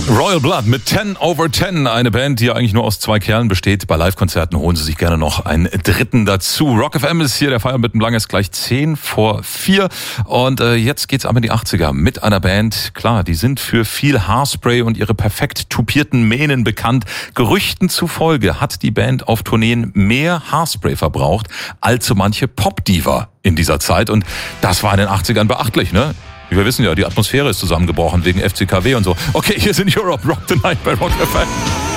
Royal Blood mit 10 over 10, eine Band, die ja eigentlich nur aus 2 Kerlen besteht. Bei Live-Konzerten holen sie sich gerne noch einen dritten dazu. Rock FM ist hier, der Feier mit dem Lang ist gleich 10 vor 4. Und jetzt geht's aber in die 80er mit einer Band. Klar, die sind für viel Haarspray und ihre perfekt tupierten Mähnen bekannt. Gerüchten zufolge hat die Band auf Tourneen mehr Haarspray verbraucht als so manche Pop-Diva in dieser Zeit. Und das war in den 80ern beachtlich, ne? Wir wissen ja, die Atmosphäre ist zusammengebrochen wegen FCKW und so. Okay, hier sind Europe Rock the Night bei Rock FM.